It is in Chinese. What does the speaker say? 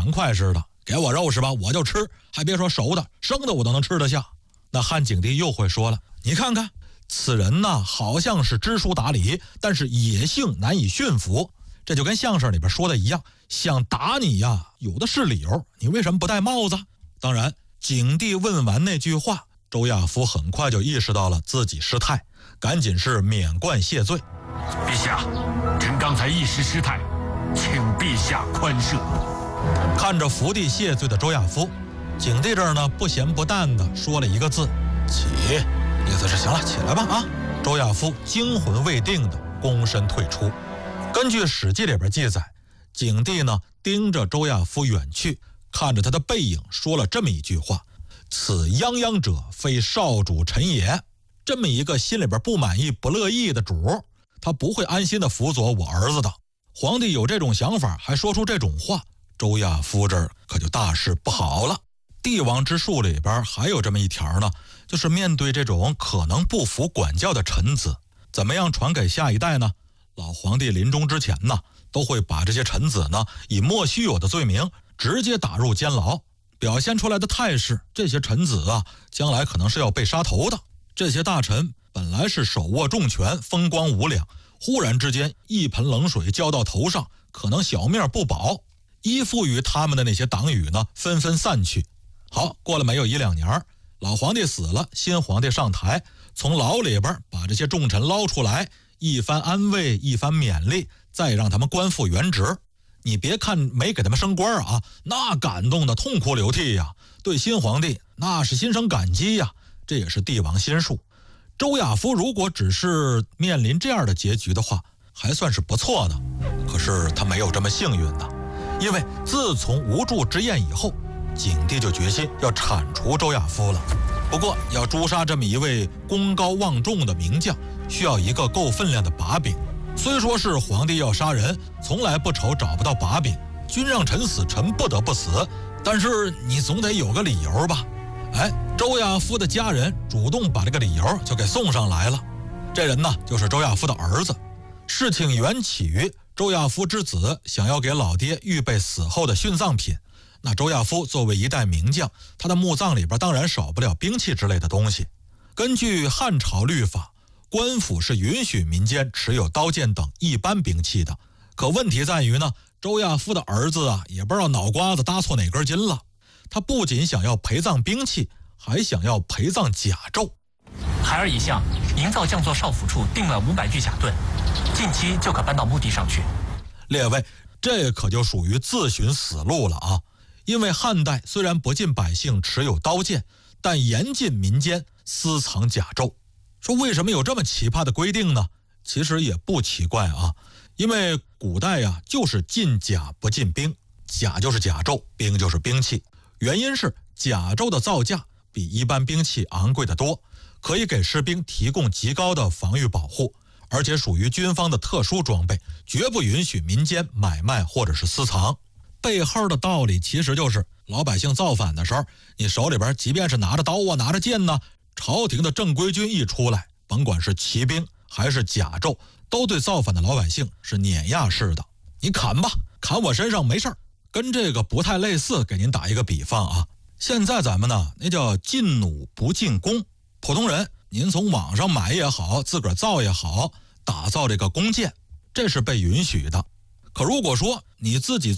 碗筷似的，给我肉是吧，我就吃，还别说熟的，生的我都能吃得下。那汉景帝又会说了，你看看此人呐，好像是知书达理，但是野性难以驯服。这就跟相声里边说的一样，想打你呀，有的是理由，你为什么不戴帽子？当然，景帝问完那句话，周亚夫很快就意识到了自己失态，赶紧是免冠谢罪。 陛下，臣刚才一时失态，请陛下宽赦。 看着伏地谢罪的周亚夫，景帝这儿呢不咸不淡的说了一个字：起。意思是行了，起来吧啊！周亚夫惊魂未定的躬身退出。根据《史记》里边记载，景帝呢盯着周亚夫远去，看着他的背影，说了这么一句话：此泱泱者，非少主臣也。这么一个心里边不满意、不乐意的主，他不会安心的辅佐我儿子的。皇帝有这种想法，还说出这种话，周亚夫这儿可就大事不好了。帝王之术里边还有这么一条呢，就是面对这种可能不服管教的臣子，怎么样传给下一代呢？老皇帝临终之前呢，都会把这些臣子呢以莫须有的罪名直接打入监牢，表现出来的态势，这些臣子啊，将来可能是要被杀头的。这些大臣本来是手握重权，风光无两，忽然之间一盆冷水浇到头上，可能小命不保。依附于他们的那些党羽呢，纷纷散去。好，过了没有1、2年，老皇帝死了，新皇帝上台，从牢里边把这些重臣捞出来，一番安慰，一番勉励，再让他们官复原职。你别看没给他们升官啊，那感动的痛哭流涕呀，对新皇帝那是心生感激呀，这也是帝王心术。周亚夫如果只是面临这样的结局的话，还算是不错的。可是他没有这么幸运的，因为自从无柱之宴以后，景帝就决心要铲除周亚夫了。不过要诛杀这么一位功高望重的名将，需要一个够分量的把柄。虽说是皇帝要杀人，从来不愁找不到把柄，君让臣死，臣不得不死，但是你总得有个理由吧。周亚夫的家人主动把这个理由就给送上来了。这人呢，就是周亚夫的儿子。事情缘起于周亚夫之子想要给老爹预备死后的殉葬品。那周亚夫作为一代名将，他的墓葬里边当然少不了兵器之类的东西。根据汉朝律法，官府是允许民间持有刀剑等一般兵器的。可问题在于呢，周亚夫的儿子啊，也不知道脑瓜子搭错哪根筋了。他不仅想要陪葬兵器，还想要陪葬甲胄。 孩儿已向营造匠作少府处订了500具甲盾，近期就可搬到墓地上去。 列位，这可就属于自寻死路了啊！因为汉代虽然不禁百姓持有刀剑，但严禁民间私藏甲胄。说为什么有这么奇葩的规定呢？其实也不奇怪啊，因为古代呀，就是禁甲不禁兵，甲就是甲胄，兵就是兵器。原因是甲胄的造价比一般兵器昂贵得多，可以给士兵提供极高的防御保护，而且属于军方的特殊装备，绝不允许民间买卖或者是私藏。背后的道理其实就是老百姓造反的时候，你手里边即便是拿着刀啊，拿着剑呢，朝廷的正规军一出来，甭管是骑兵还是甲胄，都对造反的老百姓是碾压式的。你砍吧，砍我身上没事儿。跟这个不太类似，给您打一个比方啊。现在咱们呢，那叫禁弩不禁弓。普通人您从网上买也好，自个儿造也好，打造这个弓箭，这是被允许的。可如果说你自己